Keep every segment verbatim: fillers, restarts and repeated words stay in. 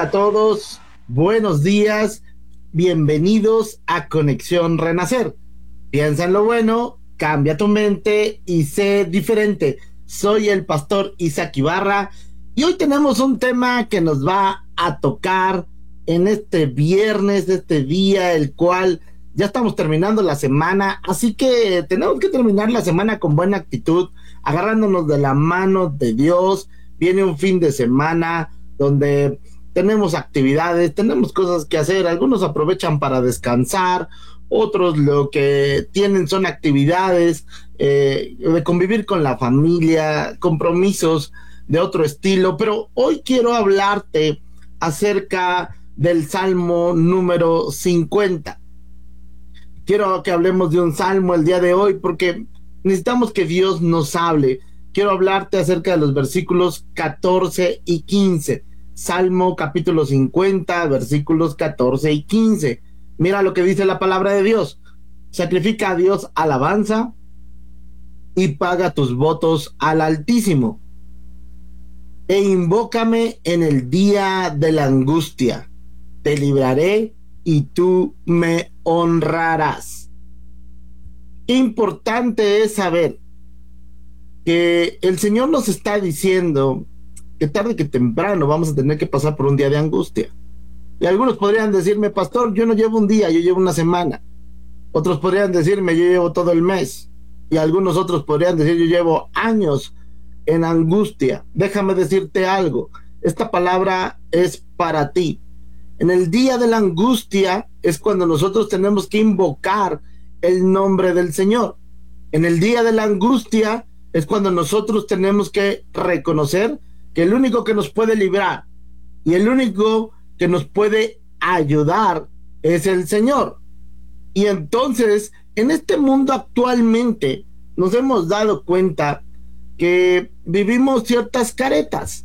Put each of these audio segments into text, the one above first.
Hola a todos, buenos días, bienvenidos a Conexión Renacer. Piensa en lo bueno, cambia tu mente y sé diferente. Soy el pastor Isaac Ibarra y hoy tenemos un tema que nos va a tocar en este viernes, este día, el cual ya estamos terminando la semana, así que tenemos que terminar la semana con buena actitud, agarrándonos de la mano de Dios. Viene un fin de semana donde tenemos actividades, tenemos cosas que hacer, algunos aprovechan para descansar, otros lo que tienen son actividades eh, de convivir con la familia, compromisos de otro estilo, pero hoy quiero hablarte acerca del Salmo número cincuenta. Quiero que hablemos de un salmo el día de hoy porque necesitamos que Dios nos hable. Quiero hablarte acerca de los versículos catorce y quince. Salmo capítulo cincuenta, versículos catorce y quince. Mira lo que dice la palabra de Dios. Sacrifica a Dios alabanza y paga tus votos al Altísimo. E invócame en el día de la angustia. Te libraré y tú me honrarás. Qué importante es saber que el Señor nos está diciendo que tarde que temprano vamos a tener que pasar por un día de angustia. Y algunos podrían decirme, pastor, yo no llevo un día, yo llevo una semana. Otros podrían decirme, yo llevo todo el mes. Y algunos otros podrían decir, yo llevo años en angustia. Déjame decirte algo, esta palabra es para ti. En el día de la angustia es cuando nosotros tenemos que invocar el nombre del Señor. En el día de la angustia es cuando nosotros tenemos que reconocer que el único que nos puede librar y el único que nos puede ayudar es el Señor. Y entonces, en este mundo actualmente, nos hemos dado cuenta que vivimos ciertas caretas.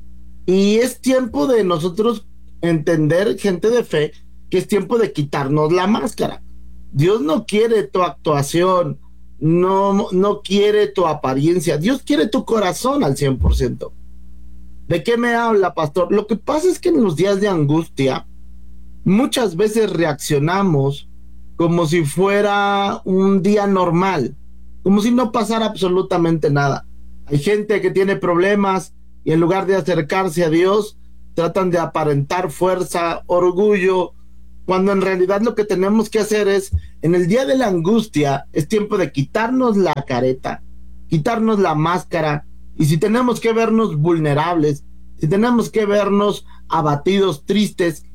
Y es tiempo de nosotros entender, gente de fe, que es tiempo de quitarnos la máscara. Dios no quiere tu actuación, no, no quiere tu apariencia. Dios quiere tu corazón al cien por ciento. ¿De qué me habla, pastor? Lo que pasa es que en los días de angustia muchas veces reaccionamos como si fuera un día normal, como si no pasara absolutamente nada. Hay gente que tiene problemas y en lugar de acercarse a Dios, tratan de aparentar fuerza, orgullo, cuando en realidad lo que tenemos que hacer es, en el día de la angustia, es tiempo de quitarnos la careta, quitarnos la máscara. Y si tenemos que vernos vulnerables, si tenemos que vernos abatidos, tristes,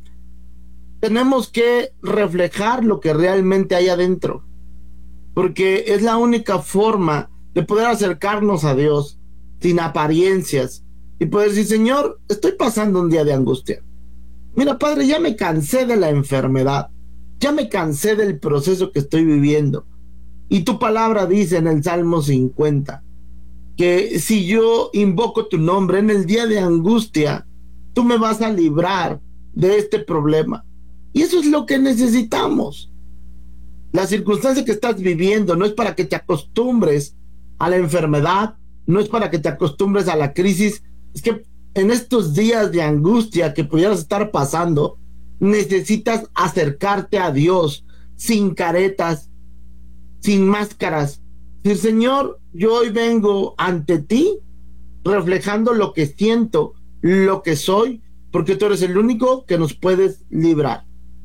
tenemos que reflejar lo que realmente hay adentro, porque es la única forma de poder acercarnos a Dios sin apariencias y poder decir, Señor, estoy pasando un día de angustia. Mira, Padre, ya me cansé de la enfermedad, ya me cansé del proceso que estoy viviendo. Y tu palabra dice en el Salmo cincuenta, que si yo invoco tu nombre en el día de angustia, tú me vas a librar de este problema. Y eso es lo que necesitamos. La circunstancia que estás viviendo no es para que te acostumbres a la enfermedad, no es para que te acostumbres a la crisis. Es que en estos días de angustia que pudieras estar pasando, necesitas acercarte a Dios sin caretas, sin máscaras. Decir, Señor, yo hoy vengo ante ti reflejando lo que siento, lo que soy, porque tú eres el único que nos puedes librar.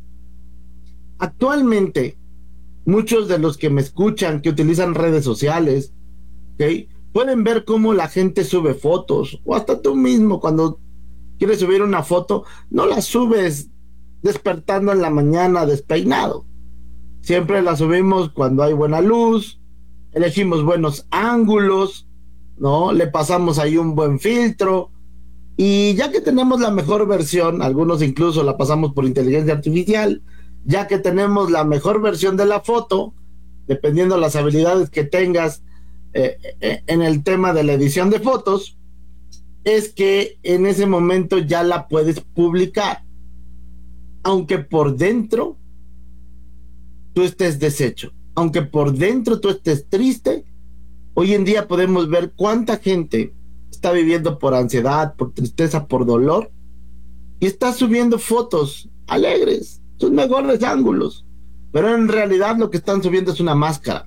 Actualmente, muchos de los que me escuchan, que utilizan redes sociales, ¿okay?, pueden ver cómo la gente sube fotos, o hasta tú mismo cuando quieres subir una foto, no la subes despertando en la mañana despeinado. Siempre la subimos cuando hay buena luz, elegimos buenos ángulos, ¿no? Le pasamos ahí un buen filtro, y ya que tenemos la mejor versión, algunos incluso la pasamos por inteligencia artificial, ya que tenemos la mejor versión de la foto, dependiendo de las habilidades que tengas eh, eh, en el tema de la edición de fotos, es que en ese momento ya la puedes publicar, aunque por dentro tú estés deshecho, aunque por dentro tú estés triste. Hoy en día podemos ver cuánta gente está viviendo por ansiedad, por tristeza, por dolor, y estás subiendo fotos alegres, sus mejores ángulos, pero en realidad lo que están subiendo es una máscara.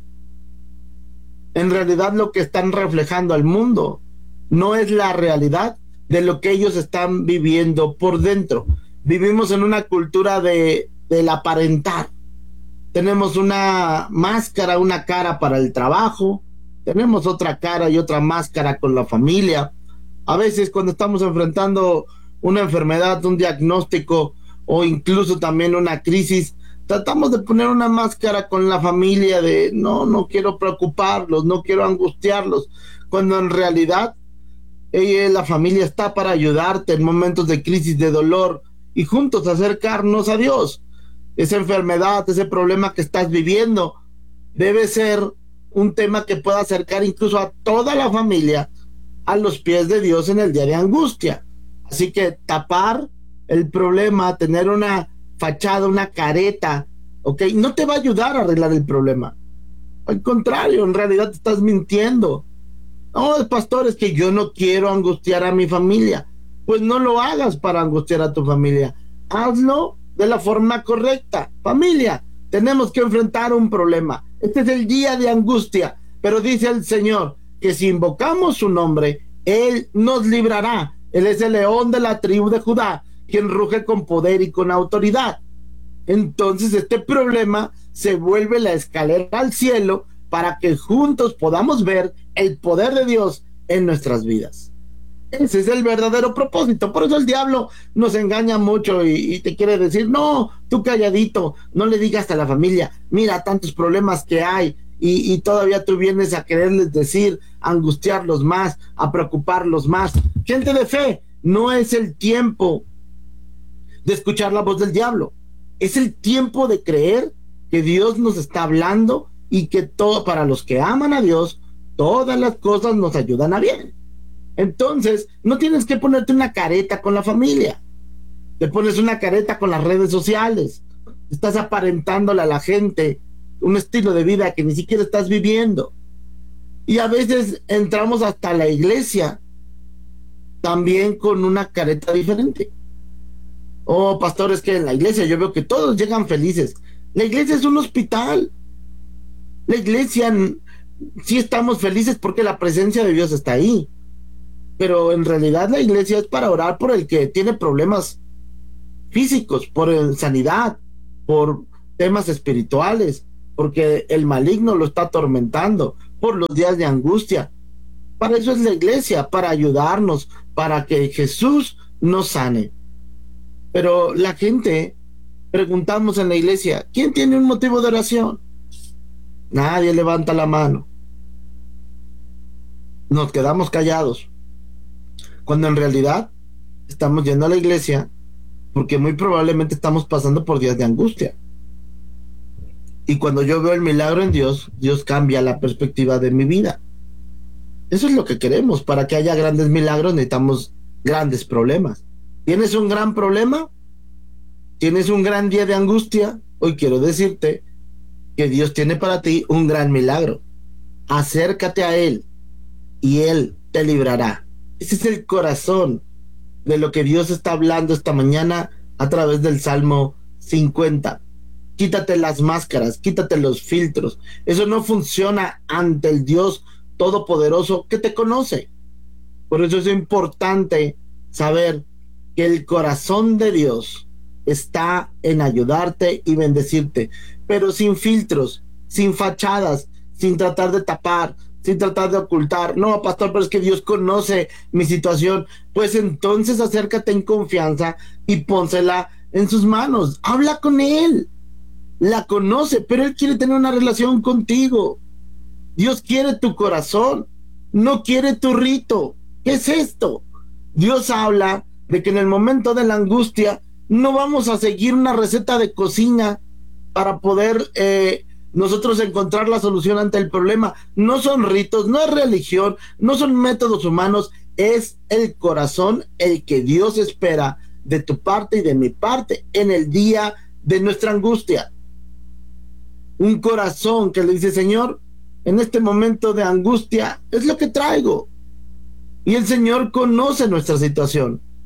En realidad lo que están reflejando al mundo no es la realidad de lo que ellos están viviendo por dentro. Vivimos en una cultura de, del aparentar. Tenemos una máscara, una cara para el trabajo, tenemos otra cara y otra máscara con la familia. A veces cuando estamos enfrentando una enfermedad, un diagnóstico o incluso también una crisis, tratamos de poner una máscara con la familia de no, no quiero preocuparlos, no quiero angustiarlos, cuando en realidad eh, la familia está para ayudarte en momentos de crisis, de dolor, y juntos acercarnos a Dios. Esa enfermedad, ese problema que estás viviendo, debe ser un tema que pueda acercar incluso a toda la familia a los pies de Dios en el día de angustia. Así que tapar el problema, tener una fachada, una careta, ¿ok? No te va a ayudar a arreglar el problema. Al contrario, en realidad te estás mintiendo. No, pastor, es que yo no quiero angustiar a mi familia. Pues no lo hagas para angustiar a tu familia. Hazlo de la forma correcta. Familia, tenemos que enfrentar un problema. Este es el día de angustia, pero dice el Señor que si invocamos su nombre, Él nos librará. Él es el león de la tribu de Judá, quien ruge con poder y con autoridad. Entonces este problema se vuelve la escalera al cielo para que juntos podamos ver el poder de Dios en nuestras vidas. Ese es el verdadero propósito. Por eso el diablo nos engaña mucho y, y te quiere decir, no, tú calladito, no le digas a la familia, mira tantos problemas que hay, y, y todavía tú vienes a quererles decir, a angustiarlos más, a preocuparlos más. Gente de fe, no es el tiempo de escuchar la voz del diablo, es el tiempo de creer que Dios nos está hablando y que todo, para los que aman a Dios, todas las cosas nos ayudan a bien. Entonces, no tienes que ponerte una careta con la familia. Te pones una careta con las redes sociales. Estás aparentándole a la gente un estilo de vida que ni siquiera estás viviendo. Y a veces entramos hasta la iglesia también con una careta diferente. Oh, pastor, es que en la iglesia yo veo que todos llegan felices. La iglesia es un hospital. La iglesia, sí estamos felices porque la presencia de Dios está ahí. Pero en realidad la iglesia es para orar por el que tiene problemas físicos, por sanidad, por temas espirituales, porque el maligno lo está atormentando, por los días de angustia. Para eso es la iglesia, para ayudarnos, para que Jesús nos sane. Pero la gente, preguntamos en la iglesia, ¿quién tiene un motivo de oración? Nadie levanta la mano. Nos quedamos callados, cuando en realidad estamos yendo a la iglesia porque muy probablemente estamos pasando por días de angustia. Y cuando yo veo el milagro en Dios, Dios cambia la perspectiva de mi vida. Eso es lo que queremos. Para que haya grandes milagros necesitamos grandes problemas. ¿Tienes un gran problema? ¿Tienes un gran día de angustia? Hoy quiero decirte que Dios tiene para ti un gran milagro. Acércate a Él y Él te librará. Ese es el corazón de lo que Dios está hablando esta mañana a través del Salmo cincuenta. Quítate las máscaras, quítate los filtros. Eso no funciona ante el Dios Todopoderoso que te conoce. Por eso es importante saber que el corazón de Dios está en ayudarte y bendecirte, pero sin filtros, sin fachadas, sin tratar de tapar, sin tratar de ocultar. No, pastor, pero es que Dios conoce mi situación. Pues entonces acércate en confianza y pónsela en sus manos. Habla con Él. La conoce, pero Él quiere tener una relación contigo. Dios quiere tu corazón, no quiere tu rito. ¿Qué es esto? Dios habla de que en el momento de la angustia no vamos a seguir una receta de cocina para poder eh, nosotros encontrar la solución ante el problema. No son ritos, no es religión, no son métodos humanos, es el corazón el que Dios espera de tu parte y de mi parte en el día de nuestra angustia. Un corazón que le dice, Señor, en este momento de angustia es lo que traigo. Y el Señor conoce nuestra situación.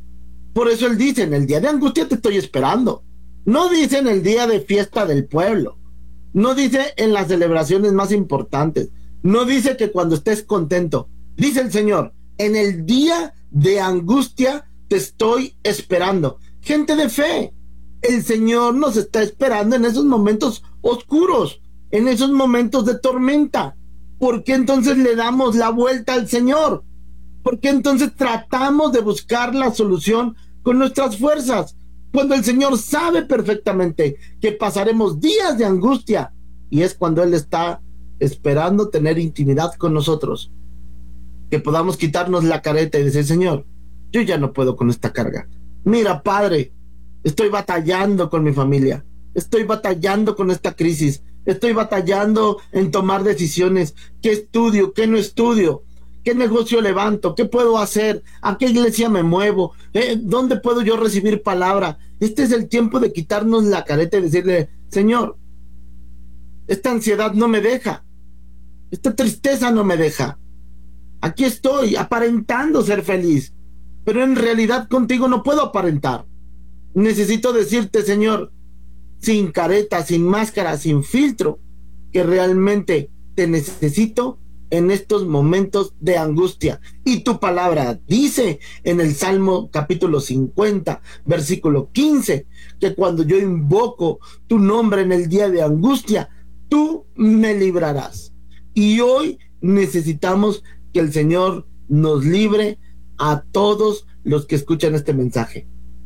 Por eso él dice, en el día de angustia te estoy esperando. No dice en el día de fiesta del pueblo. No dice en las celebraciones más importantes. No dice que cuando estés contento. Dice el Señor, en el día de angustia te estoy esperando. Gente de fe, el Señor nos está esperando en esos momentos oscuros, en esos momentos de tormenta. ¿Por qué entonces le damos la vuelta al Señor? ¿Por qué entonces tratamos de buscar la solución con nuestras fuerzas? Cuando el Señor sabe perfectamente que pasaremos días de angustia, y es cuando Él está esperando tener intimidad con nosotros, que podamos quitarnos la careta y decir, Señor, yo ya no puedo con esta carga. Mira, Padre, estoy batallando con mi familia, estoy batallando con esta crisis, estoy batallando en tomar decisiones. ¿Qué estudio? ¿Qué no estudio? ¿Qué negocio levanto? ¿Qué puedo hacer? ¿A qué iglesia me muevo? ¿Eh? ¿Dónde puedo yo recibir palabra? Este es el tiempo de quitarnos la careta y decirle, Señor, esta ansiedad no me deja, esta tristeza no me deja. Aquí estoy aparentando ser feliz, pero en realidad contigo no puedo aparentar. Necesito decirte, Señor, sin careta, sin máscara, sin filtro, que realmente te necesito en estos momentos de angustia. Y tu palabra dice en el Salmo capítulo cincuenta, versículo quince, que cuando yo invoco tu nombre en el día de angustia, tú me librarás. Y hoy necesitamos que el Señor nos libre a todos los que escuchan este mensaje.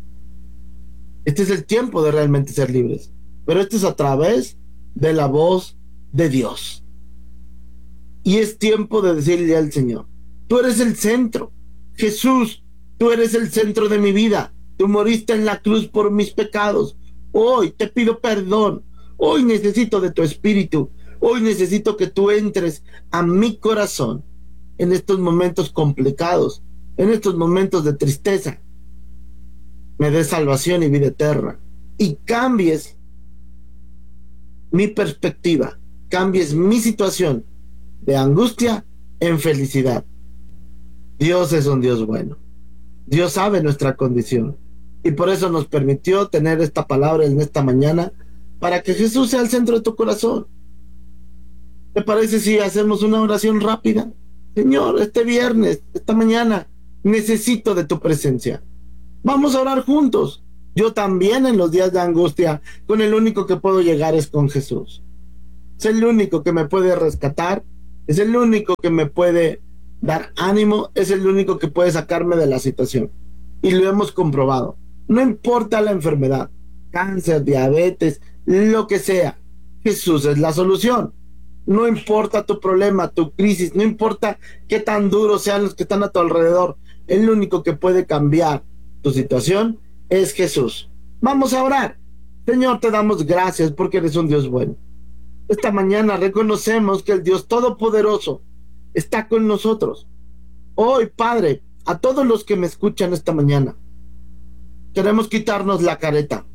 Este es el tiempo de realmente ser libres, pero esto es a través de la voz de Dios. Y es tiempo de decirle al Señor, tú eres el centro. Jesús, tú eres el centro de mi vida. Tú moriste en la cruz por mis pecados. Hoy te pido perdón. Hoy necesito de tu espíritu. Hoy necesito que tú entres a mi corazón en estos momentos complicados, en estos momentos de tristeza. Me des salvación y vida eterna. Y cambies mi perspectiva, cambies mi situación de angustia en felicidad. Dios es un Dios bueno. Dios sabe nuestra condición y por eso nos permitió tener esta palabra en esta mañana, para que Jesús sea el centro de tu corazón. ¿Te parece si hacemos una oración rápida? Señor, este viernes, esta mañana, necesito de tu presencia. Vamos a orar juntos. Yo también en los días de angustia, con el único que puedo llegar es con Jesús. Es el único que me puede rescatar, es el único que me puede dar ánimo, es el único que puede sacarme de la situación. Y lo hemos comprobado. No importa la enfermedad, cáncer, diabetes, lo que sea, Jesús es la solución. No importa tu problema, tu crisis, no importa qué tan duros sean los que están a tu alrededor, el único que puede cambiar tu situación es Jesús. Vamos a orar. Señor, te damos gracias porque eres un Dios bueno. Esta mañana reconocemos que el Dios Todopoderoso está con nosotros. Hoy, Padre, a todos los que me escuchan esta mañana, queremos quitarnos la careta.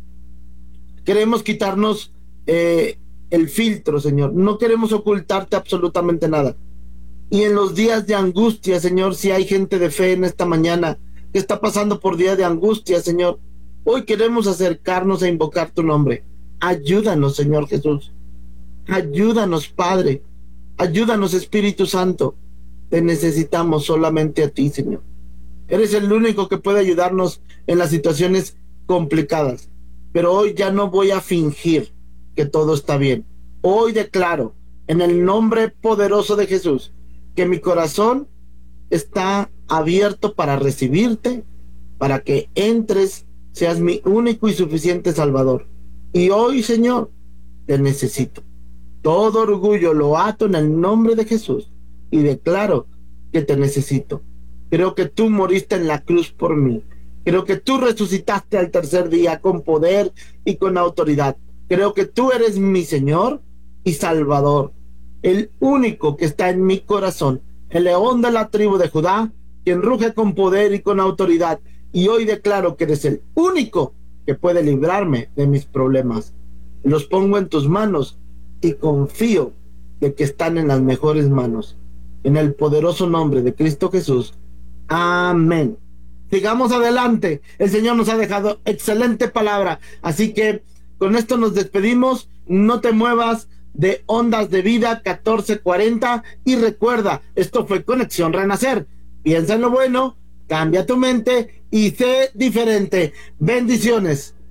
Queremos quitarnos eh, el filtro, Señor. No queremos ocultarte absolutamente nada. Y en los días de angustia, Señor, si hay gente de fe en esta mañana que está pasando por días de angustia, Señor, hoy queremos acercarnos a invocar tu nombre. Ayúdanos, Señor Jesús. Ayúdanos, Padre. Ayúdanos, Espíritu Santo. Te necesitamos solamente a ti, Señor. Eres el único que puede ayudarnos en las situaciones complicadas. Pero hoy ya no voy a fingir que todo está bien. Hoy declaro, en el nombre poderoso de Jesús, que mi corazón está abierto para recibirte, para que entres, seas mi único y suficiente Salvador. Y hoy, Señor, te necesito. Todo orgullo lo ato en el nombre de Jesús y declaro que te necesito. Creo que tú moriste en la cruz por mí. Creo que tú resucitaste al tercer día con poder y con autoridad. Creo que tú eres mi Señor y Salvador, el único que está en mi corazón, el león de la tribu de Judá, quien ruge con poder y con autoridad. Y hoy declaro que eres el único que puede librarme de mis problemas. Los pongo en tus manos y confío de que están en las mejores manos. En el poderoso nombre de Cristo Jesús. Amén. sigamos adelante. El Señor nos ha dejado excelente palabra. Así que con esto nos despedimos. No te muevas de Ondas de Vida catorce cuarenta y recuerda, esto fue Conexión Renacer. Piensa en lo bueno, cambia tu mente y sé diferente. Bendiciones.